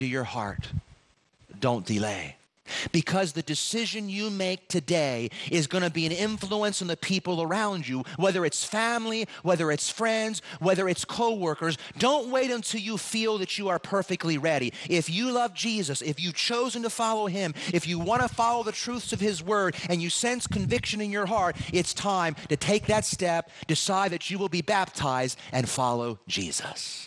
to your heart. Don't delay. Because the decision you make today is going to be an influence on the people around you, whether it's family, whether it's friends, whether it's co-workers. Don't wait until you feel that you are perfectly ready. If you love Jesus, if you've chosen to follow him, if you want to follow the truths of his word, and you sense conviction in your heart, it's time to take that step, decide that you will be baptized, and follow Jesus.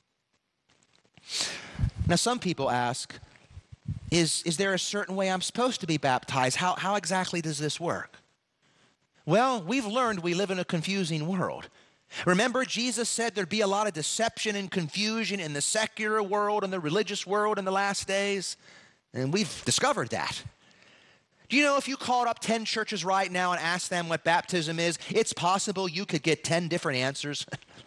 Now, some people ask, is there a certain way I'm supposed to be baptized? How exactly does this work? Well, we've learned we live in a confusing world. Remember, Jesus said there'd be a lot of deception and confusion in the secular world and the religious world in the last days, and we've discovered that. Do you know if you called up 10 churches right now and asked them what baptism is, it's possible you could get 10 different answers?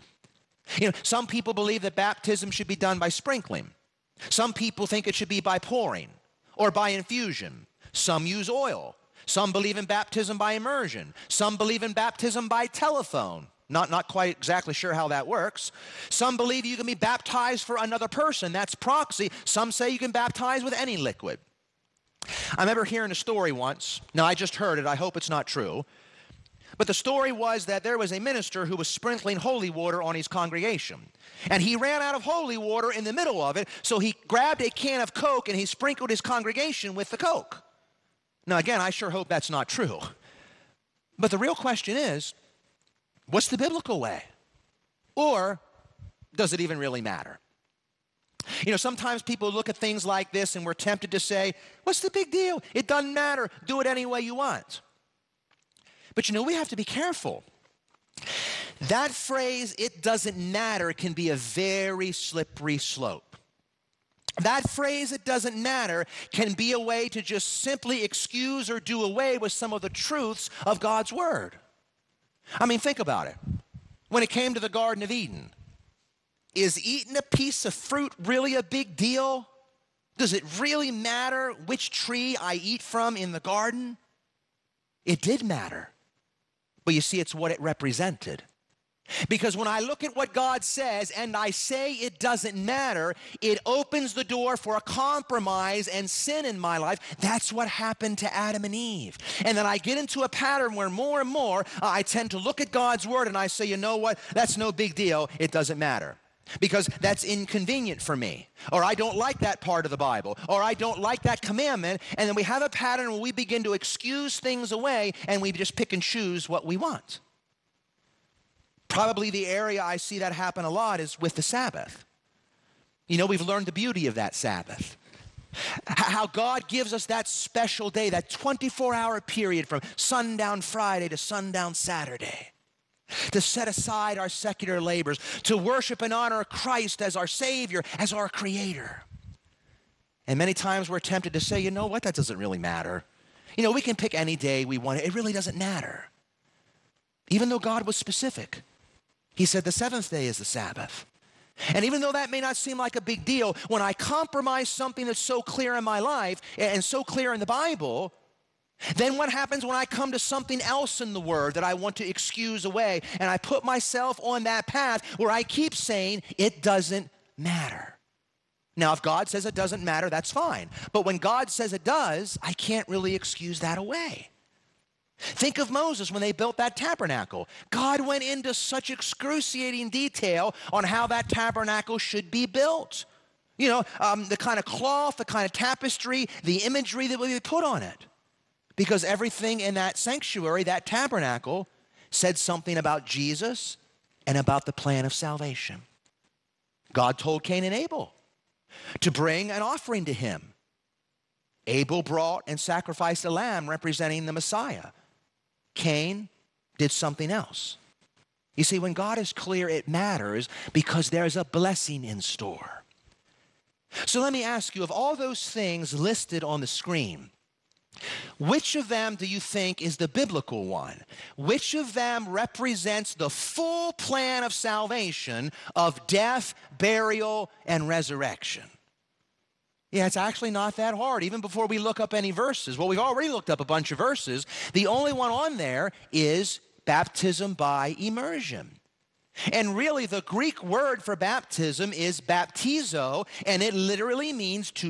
Some people believe that baptism should be done by sprinkling. Some people think it should be by pouring or by infusion. Some use oil. Some believe in baptism by immersion. Some believe in baptism by telephone. Not quite exactly sure how that works. Some believe you can be baptized for another person. That's proxy. Some say you can baptize with any liquid. I remember hearing a story once. Now, I just heard it. I hope it's not true. But the story was that there was a minister who was sprinkling holy water on his congregation. And he ran out of holy water in the middle of it, so he grabbed a can of Coke and he sprinkled his congregation with the Coke. Now, again, I sure hope that's not true. But the real question is, what's the biblical way? Or does it even really matter? Sometimes people look at things like this and we're tempted to say, what's the big deal? It doesn't matter. Do it any way you want. But we have to be careful. That phrase, it doesn't matter, can be a very slippery slope. That phrase, it doesn't matter, can be a way to just simply excuse or do away with some of the truths of God's word. I mean, think about it. When it came to the Garden of Eden, is eating a piece of fruit really a big deal? Does it really matter which tree I eat from in the garden? It did matter. But you see, it's what it represented. Because when I look at what God says and I say it doesn't matter, it opens the door for a compromise and sin in my life. That's what happened to Adam and Eve. And then I get into a pattern where more and more I tend to look at God's word and I say, you know what? That's no big deal. It doesn't matter. Because that's inconvenient for me. Or I don't like that part of the Bible. Or I don't like that commandment. And then we have a pattern where we begin to excuse things away and we just pick and choose what we want. Probably the area I see that happen a lot is with the Sabbath. We've learned the beauty of that Sabbath. How God gives us that special day, that 24-hour period from sundown Friday to sundown Saturday, to set aside our secular labors, to worship and honor Christ as our Savior, as our Creator. And many times we're tempted to say, you know what, that doesn't really matter. We can pick any day we want. It really doesn't matter. Even though God was specific. He said the seventh day is the Sabbath. And even though that may not seem like a big deal, when I compromise something that's so clear in my life and so clear in the Bible, then what happens when I come to something else in the Word that I want to excuse away, and I put myself on that path where I keep saying it doesn't matter? Now, if God says it doesn't matter, that's fine. But when God says it does, I can't really excuse that away. Think of Moses when they built that tabernacle. God went into such excruciating detail on how that tabernacle should be built. The kind of cloth, the kind of tapestry, the imagery that would be put on it. Because everything in that sanctuary, that tabernacle, said something about Jesus and about the plan of salvation. God told Cain and Abel to bring an offering to him. Abel brought and sacrificed a lamb representing the Messiah. Cain did something else. You see, when God is clear, it matters because there's a blessing in store. So let me ask you, of all those things listed on the screen, which of them do you think is the biblical one? Which of them represents the full plan of salvation of death, burial, and resurrection? Yeah, it's actually not that hard, even before we look up any verses. Well, we've already looked up a bunch of verses. The only one on there is baptism by immersion. And really, the Greek word for baptism is baptizo, and it literally means to